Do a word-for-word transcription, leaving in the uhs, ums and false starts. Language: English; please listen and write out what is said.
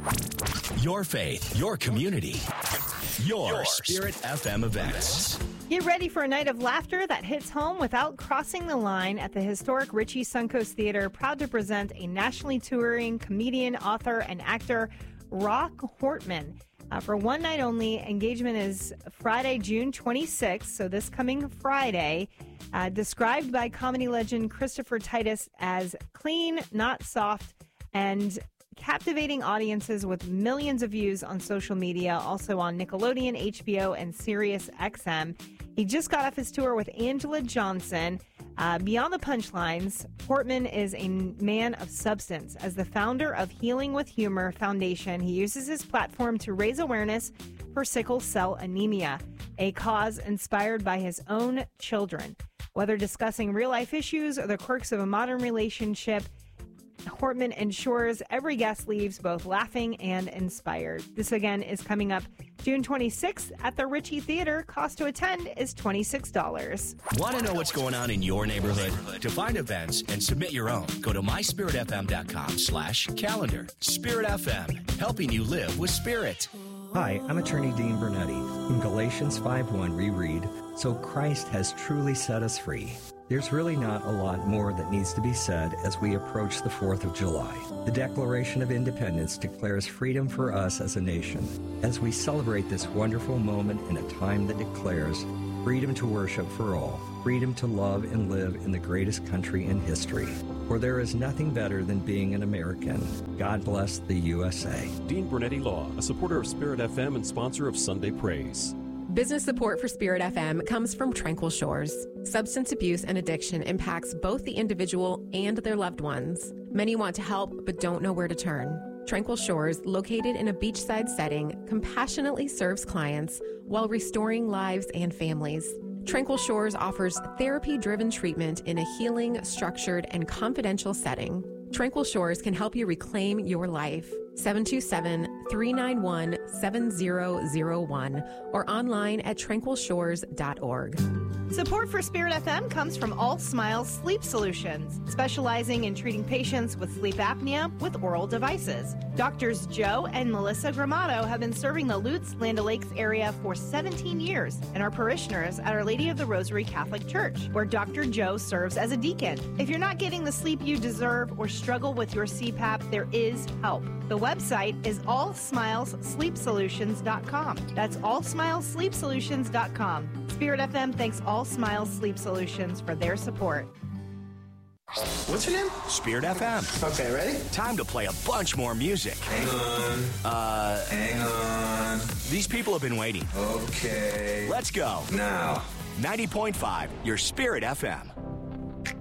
Your faith, your community, your, your Spirit F M events. Get ready for a night of laughter that hits home without crossing the line at the historic Ritchie Suncoast Theater, proud to present a nationally touring comedian, author, and actor, Rock Hortman. Uh, for one night only, engagement is Friday, June twenty-sixth, so this coming Friday. Uh, described by comedy legend Christopher Titus as clean, not soft, and captivating audiences with millions of views on social media, also on Nickelodeon, H B O, and Sirius X M. He just got off his tour with Angela Johnson. Uh, beyond the punchlines, Hortman is a man of substance. As the founder of Healing with Humor Foundation, he uses his platform to raise awareness for sickle cell anemia, a cause inspired by his own children. Whether discussing real-life issues or the quirks of a modern relationship, Hortman ensures every guest leaves both laughing and inspired. This again is coming up June twenty-sixth at the Ritchie Theater. Cost to attend is twenty-six dollars. Want to know what's going on in your neighborhood? To find events and submit your own, go to my spirit f m dot com slash calendar. Spirit F M, helping you live with spirit. Hi, I'm attorney Dean Bernetti. In Galatians five one, we read, "So Christ has truly set us free." There's really not a lot more that needs to be said as we approach the fourth of July. The Declaration of Independence declares freedom for us as a nation. As we celebrate this wonderful moment in a time that declares freedom to worship for all, freedom to love and live in the greatest country in history. For there is nothing better than being an American. God bless the U S A. Dean Bernetti Law, a supporter of Spirit F M and sponsor of Sunday Praise. Business support for Spirit F M comes from Tranquil Shores. Substance abuse and addiction impacts both the individual and their loved ones. Many want to help but don't know where to turn. Tranquil Shores, located in a beachside setting, compassionately serves clients while restoring lives and families. Tranquil Shores offers therapy-driven treatment in a healing, structured, and confidential setting. Tranquil Shores can help you reclaim your life. seven two seven, three nine one, seven zero zero one or online at tranquil shores dot org. Support for Spirit F M comes from All Smiles Sleep Solutions, specializing in treating patients with sleep apnea with oral devices. Doctors Joe and Melissa Gramato have been serving the Lutz, Land O'Lakes area for seventeen years and are parishioners at Our Lady of the Rosary Catholic Church, where Doctor Joe serves as a deacon. If you're not getting the sleep you deserve or struggle with your C PAP, there is help. The website is all smiles sleep solutions dot com. That's all smiles sleep solutions dot com. Spirit F M thanks All Smiles Sleep Solutions for their support. What's your name? Spirit F M. Okay, ready? Time to play a bunch more music. Hang on. Uh, Hang on. These people have been waiting. Okay. Let's go. Now. ninety point five, your Spirit F M.